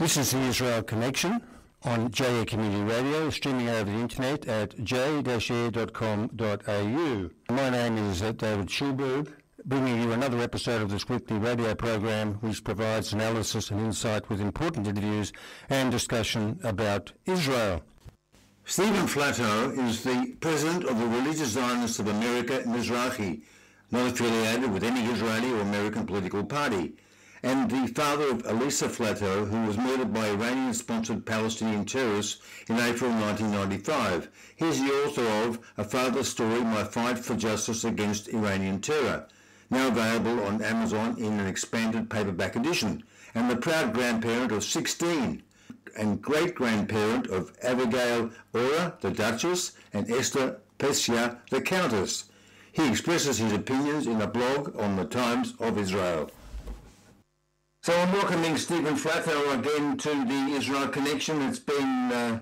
This is the Israel Connection on J-Air Community Radio, streaming over the internet at j-air.com.au. My name is David Schulberg, bringing you another episode of this weekly radio program which provides analysis and insight with important interviews and discussion about Israel. Stephen Flatto is the president of the Religious Zionists of America, Mizrahi, not affiliated with any Israeli or American political party, and the father of Elisa Flatto, who was murdered by Iranian-sponsored Palestinian terrorists in April 1995. He's the author of A Father's Story, My Fight for Justice Against Iranian Terror, now available on Amazon in an expanded paperback edition, and the proud grandparent of 16, and great-grandparent of Abigail Ora, the Duchess, and Esther Pescia, the Countess. He expresses his opinions in a blog on the Times of Israel. So I'm welcoming Stephen Flatto again to the Israel Connection. It's been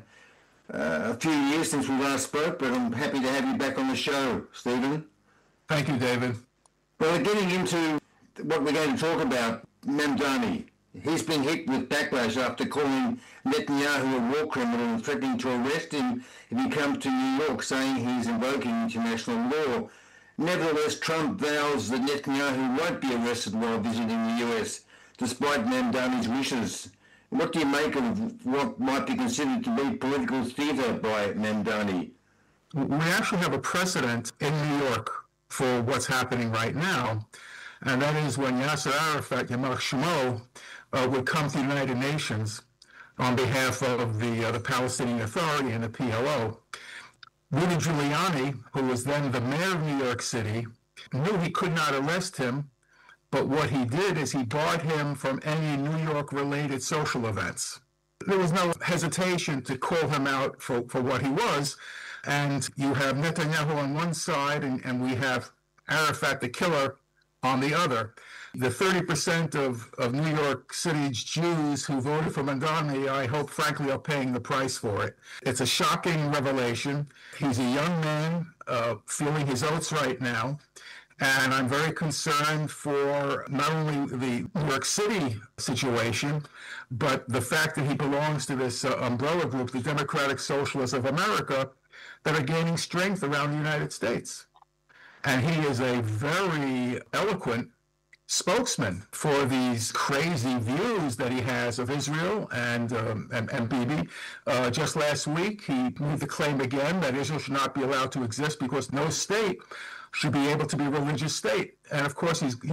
a few years since we last spoke, but I'm happy to have you back on the show, Stephen. Thank you, David. Well, getting into what we're going to talk about, Mamdani. He's been hit with backlash after calling Netanyahu a war criminal and threatening to arrest him if he comes to New York, saying he's invoking international law. Nevertheless, Trump vows that Netanyahu won't be arrested while visiting the US, despite Mamdani's wishes. What do you make of what might be considered to be political theatre by Mamdani? We actually have a precedent in New York for what's happening right now, and that is when Yasser Arafat, Yamach Shemo, would come to the United Nations on behalf of the Palestinian Authority and the PLO. Rudy Giuliani, who was then the mayor of New York City, knew he could not arrest him, but what he did is he barred him from any New York-related social events. There was no hesitation to call him out for what he was, and you have Netanyahu on one side, and we have Arafat the killer on the other. The 30% of New York City's Jews who voted for Mamdani, I hope, frankly, are paying the price for it. It's a shocking revelation. He's a young man feeling his oats right now, and I'm very concerned for not only the New York City situation, but the fact that he belongs to this umbrella group, the Democratic Socialists of America, that are gaining strength around the United States. And he is a very eloquent spokesman for these crazy views that he has of Israel and Bibi. Just last week, he made the claim again that Israel should not be allowed to exist because no state should be able to be a religious state. And of course, he's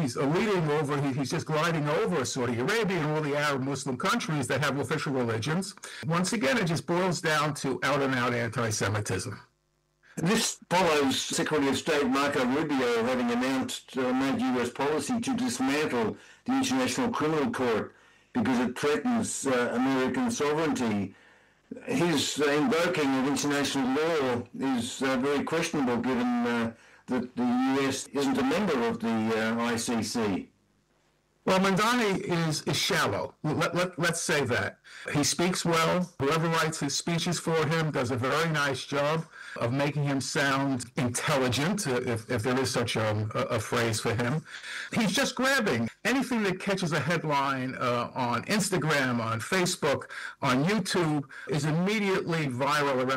he's just gliding over Saudi Arabia and all the Arab Muslim countries that have official religions. Once again, it just boils down to out-and-out anti-Semitism. This follows Secretary of State Marco Rubio having announced a major U.S. policy to dismantle the International Criminal Court because it threatens American sovereignty. His invoking of international law is very questionable given that the U.S. isn't a member of the ICC. Well, Mamdani is shallow. Let's say that. He speaks well. Whoever writes his speeches for him does a very nice job of making him sound intelligent, if there is such a phrase for him. He's just grabbing anything that catches a headline on Instagram, on Facebook, on YouTube, is immediately viral around